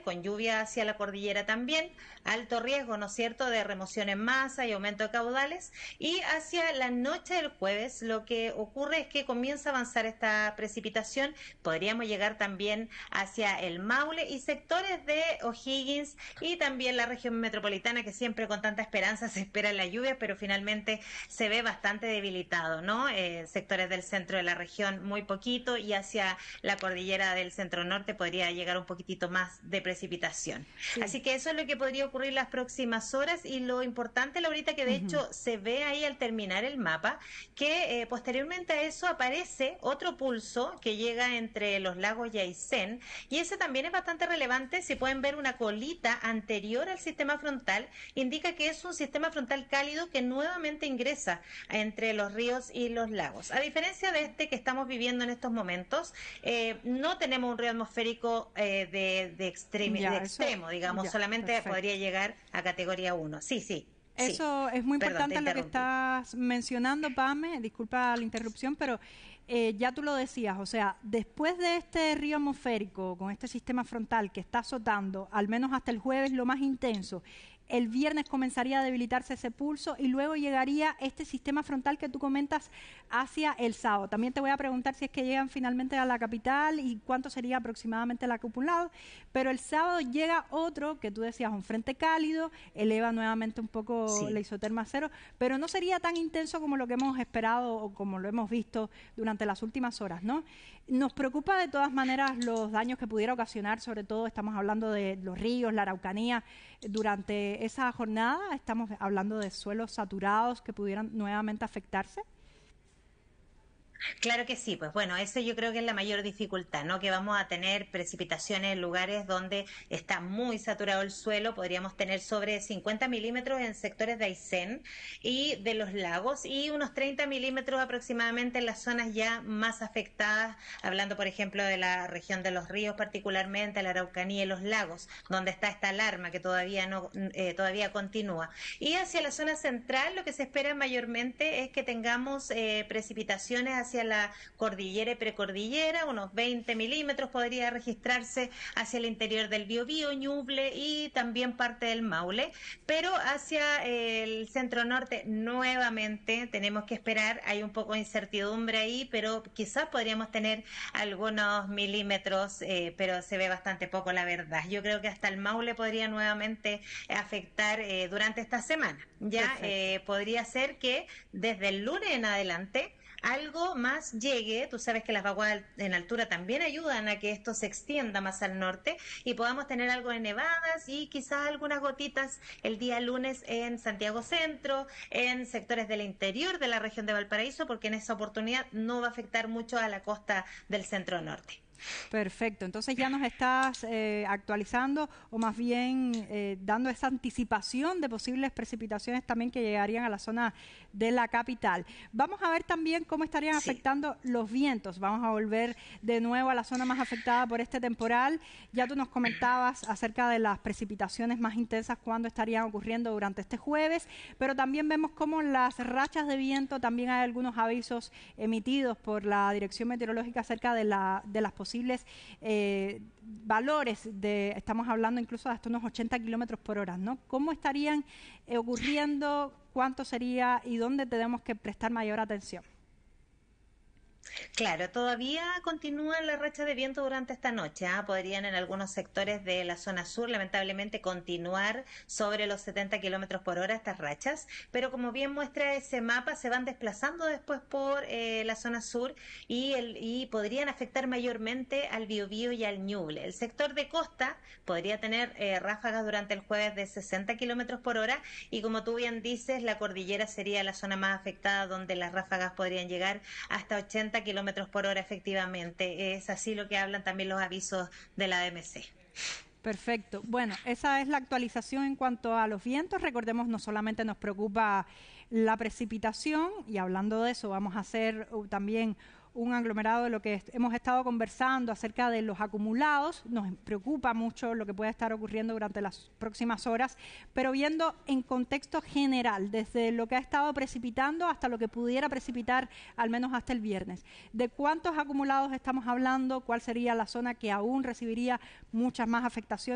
con lluvia hacia la cordillera también, alto riesgo, ¿no es cierto?, de remoción en masa y aumento de caudales, y hacia la noche del jueves lo que ocurre es que comienza a avanzar esta precipitación, podríamos llegar también hacia el Maule y sectores de O'Higgins y también la región metropolitana, que siempre con tanta esperanza se espera la lluvia, pero finalmente se ve bastante debilitado, ¿no? Sectores del centro de la región muy poquito, y hacia la cordillera del centro norte podría llegar un poquitito más de precipitación. Sí. Así que eso es lo que podría ocurrir las próximas horas, y lo importante, Laurita, que de hecho se ve ahí al terminar el mapa, que posteriormente a eso aparece otro pulso que llega entre los lagos y Aysén, y ese también es bastante relevante. Si pueden ver una colita anterior al sistema frontal, indica que es un sistema frontal cálido que nuevamente ingresa entre los ríos y los lagos. A diferencia de este que estamos viviendo en estos momentos, no tenemos un río atmosférico de extremo, digamos, solamente perfecto. podría llegar a categoría 1. Sí, sí. Eso es muy importante. Perdón, lo que estás mencionando, Pame, disculpa la interrupción, pero ya tú lo decías, o sea, después de este río atmosférico, con este sistema frontal que está azotando, al menos hasta el jueves lo más intenso, el viernes comenzaría a debilitarse ese pulso y luego llegaría este sistema frontal que tú comentas hacia el sábado. También te voy a preguntar si es que llegan finalmente a la capital y cuánto sería aproximadamente el acumulado, pero el sábado llega otro, que tú decías, un frente cálido, eleva nuevamente un poco la isoterma cero, pero no sería tan intenso como lo que hemos esperado o como lo hemos visto durante las últimas horas, ¿no? Nos preocupa de todas maneras los daños que pudiera ocasionar, sobre todo estamos hablando de los ríos, la Araucanía, durante esa jornada. Estamos hablando de suelos saturados que pudieran nuevamente afectarse. Claro que sí, pues bueno, eso yo creo que es la mayor dificultad, ¿no? Que vamos a tener precipitaciones en lugares donde está muy saturado el suelo. Podríamos tener sobre 50 milímetros en sectores de Aysén y de los lagos, y unos 30 milímetros aproximadamente en las zonas ya más afectadas, hablando por ejemplo de la región de los ríos, particularmente la Araucanía y los lagos, donde está esta alarma que todavía continúa. Y hacia la zona central lo que se espera mayormente es que tengamos precipitaciones hacia la cordillera y precordillera, unos 20 milímetros podría registrarse hacia el interior del Biobío, Ñuble y también parte del Maule, pero hacia el centro norte nuevamente tenemos que esperar. Hay un poco de incertidumbre ahí, pero quizás podríamos tener algunos milímetros, pero se ve bastante poco, la verdad. Yo creo que hasta el Maule podría nuevamente afectar durante esta semana. Ya podría ser que desde el lunes en adelante algo más llegue. Tú sabes que las vaguadas en altura también ayudan a que esto se extienda más al norte y podamos tener algo de nevadas y quizás algunas gotitas el día lunes en Santiago Centro, en sectores del interior de la región de Valparaíso, porque en esa oportunidad no va a afectar mucho a la costa del centro norte. Perfecto, entonces ya nos estás actualizando o más bien dando esa anticipación de posibles precipitaciones también que llegarían a la zona de la capital. Vamos a ver también cómo estarían afectando los vientos. Vamos a volver de nuevo a la zona más afectada por este temporal. Ya tú nos comentabas acerca de las precipitaciones más intensas cuando estarían ocurriendo durante este jueves, pero también vemos cómo las rachas de viento, también hay algunos avisos emitidos por la Dirección Meteorológica acerca de las posibles valores estamos hablando incluso de hasta unos 80 kilómetros por hora, ¿no? ¿Cómo estarían ocurriendo? ¿Cuánto sería? ¿Y dónde tenemos que prestar mayor atención? Claro, todavía continúan las rachas de viento durante esta noche. Podrían en algunos sectores de la zona sur, lamentablemente, continuar sobre los 70 kilómetros por hora estas rachas, pero como bien muestra ese mapa, se van desplazando después por la zona sur y podrían afectar mayormente al Biobío y al Ñuble. El sector de costa podría tener ráfagas durante el jueves de 60 kilómetros por hora, y como tú bien dices, la cordillera sería la zona más afectada, donde las ráfagas podrían llegar hasta 80 kilómetros por hora. Efectivamente, es así lo que hablan también los avisos de la DMC. Perfecto. Bueno, esa es la actualización en cuanto a los vientos. Recordemos, no solamente nos preocupa la precipitación, y hablando de eso vamos a hacer también un aglomerado de lo que hemos estado conversando acerca de los acumulados. Nos preocupa mucho lo que puede estar ocurriendo durante las próximas horas, pero viendo en contexto general, desde lo que ha estado precipitando hasta lo que pudiera precipitar al menos hasta el viernes. ¿De cuántos acumulados estamos hablando? ¿Cuál sería la zona que aún recibiría muchas más afectaciones?